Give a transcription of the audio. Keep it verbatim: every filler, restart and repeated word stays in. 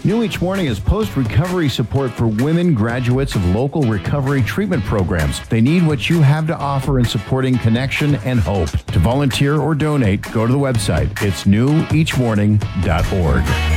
New each morning is post-recovery support for women graduates of local recovery treatment programs. They need what you have to offer in supporting connection and hope. To volunteer or donate, go to the website. It's new each morning dot org.